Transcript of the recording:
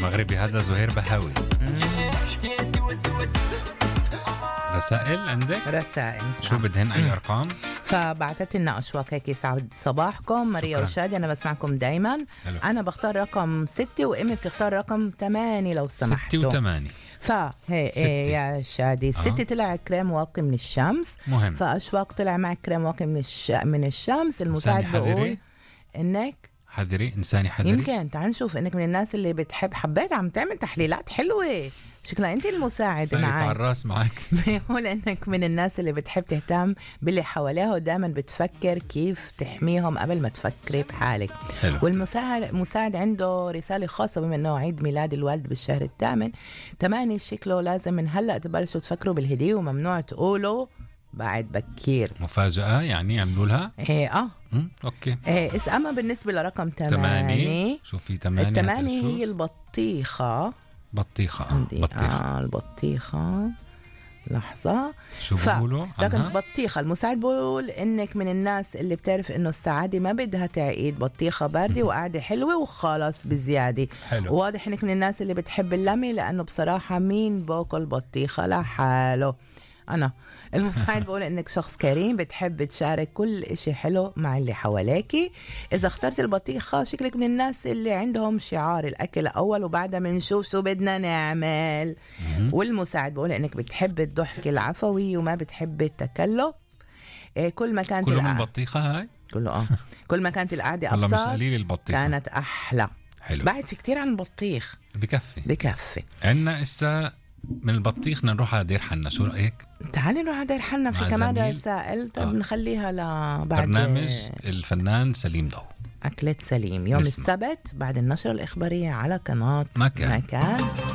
المغربي هذا زهير بهاوي. رسائل عندك؟ رسائل شو بدهن أي أرقام؟ فبعتت لنا أشواق هيك يسعد صباحكم. ماريا وشادي أنا بسمعكم دايما. حلو. أنا بختار رقم 6 وإمي بتختار رقم 8 لو سمحتوا. 6 و8. فهي يا شادي 6 طلع كريم واقي من الشمس. مهم. فأشواق طلع معك كريم واقي من الشمس. المساعد بيقول إنك حذري إنساني حذري. يمكن تعال نشوف إنك من الناس اللي بتحب حبيت عم تعمل تحليلات حلوة. شكلها أنت المساعد معك. على الراس معك. بيقول إنك من الناس اللي بتحب تهتم باللي حواليها ودائما بتفكر كيف تحميهم قبل ما تفكري بحالك. حلو. والمساعد عنده رسالة خاصة بما إنه عيد ميلاد الوالد بالشهر الثامن. 8 شكله لازم من هلأ تبلشوا تفكروا بالهدية وممنوع تقولوا بعد بكير. مفاجأة يعني عملوا لها. إيه أوكي. أما بالنسبة لرقم 8 شوفي 8 8 هي البطيخة. بطيخة. البطيخة لحظة. شو بقولوا رقم بطيخة. المساعد بقول إنك من الناس اللي بتعرف إنه السعادة ما بدها تعيد. بطيخة باردة وقعدة حلوة وخلاص بزيادة. حلو. واضح إنك من الناس اللي بتحب اللمي لأنه بصراحة مين باكل بطيخة لحاله. أنا المساعد بقول إنك شخص كريم بتحب تشارك كل إشي حلو مع اللي حواليكي. إذا اخترت البطيخة شكلك من الناس اللي عندهم شعار الأكل أول وبعدها منشوف شو بدنا نعمل. والمساعد بقول إنك بتحب الضحك العفوي وما بتحب التكلف. كل ما كانت كله من بطيخة هاي كله كل ما كانت القعدة والله أبسط مش قليل البطيخة كانت أحلى. حلو. بعد في كتير عن البطيخ بكفي. عنا إسا من البطيخ نروح على دير حنا. شو رأيك؟ تعالي نروح على دير حنا. في كمان رسائل. طب نخليها لبعد برنامج الفنان سليم ضو أكلة سليم يوم السبت بعد النشرة الإخبارية على قناة مكان.